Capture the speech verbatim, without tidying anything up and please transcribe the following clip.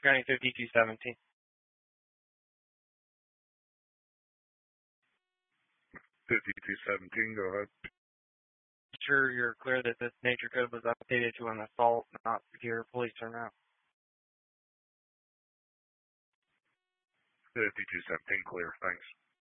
County fifty-two seventeen. fifty-two seventeen, go ahead. Sure you're clear that this nature code was updated to an assault, not secure police turnout. fifty-two seventeen, clear, thanks.